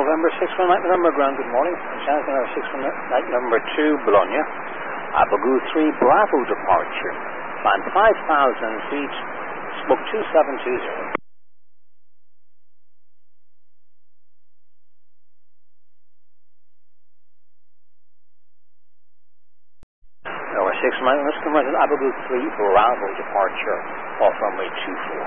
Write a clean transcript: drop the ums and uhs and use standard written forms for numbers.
November 6 from night November ground, good morning. Chance November 6 from night number 2, Bologna. Abagu 3, Bravo departure. Climb 5,000 feet, smoke 2720. November 6 from night November Abagu 3, Bravo departure. Off runway 24.